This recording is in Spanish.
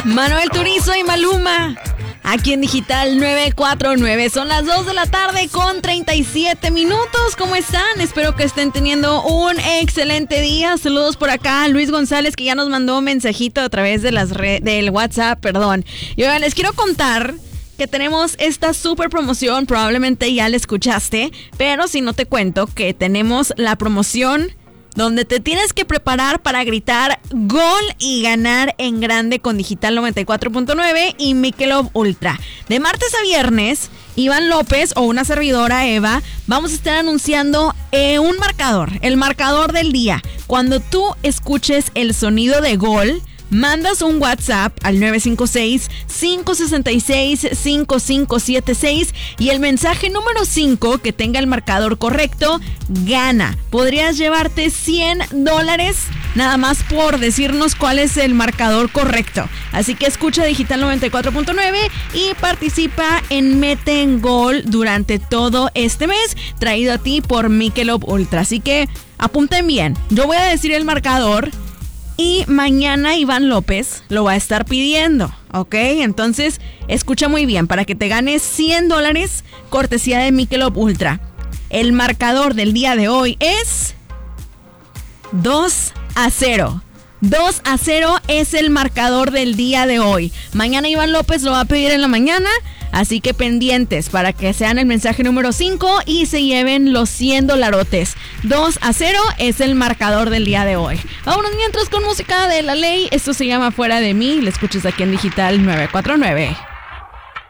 Manuel Turizo y Maluma, aquí en Digital 949. Son las 2 de la tarde con 37 minutos. ¿Cómo están? Espero que estén teniendo un excelente día. Saludos por acá, Luis González, que ya nos mandó un mensajito a través de del WhatsApp, perdón. Y ahora les quiero contar que tenemos esta super promoción. Probablemente ya la escuchaste, pero si no te cuento que tenemos la promoción donde te tienes que preparar para gritar gol y ganar en grande con Digital 94.9 y Michelob Ultra. De martes a viernes, Iván López o una servidora, Eva, vamos a estar anunciando un marcador, el marcador del día. Cuando tú escuches el sonido de gol, mandas un WhatsApp al 956-566-5576 y el mensaje número 5 que tenga el marcador correcto gana. Podrías llevarte $100 nada más por decirnos cuál es el marcador correcto. Así que escucha Digital 94.9 y participa en Mete en Gol durante todo este mes, traído a ti por Michelob Ultra. Así que apunten bien, yo voy a decir el marcador y mañana Iván López lo va a estar pidiendo, ¿ok? Entonces, escucha muy bien para que te ganes $100 cortesía de Michelob Ultra. El marcador del día de hoy es 2-0. 2-0 es el marcador del día de hoy. Mañana Iván López lo va a pedir en la mañana, así que pendientes para que sean el mensaje número 5 y se lleven los $100. 2-0 es el marcador del día de hoy. Vámonos mientras con música de La Ley. Esto se llama Fuera de Mí. Lo escuchas aquí en Digital 949.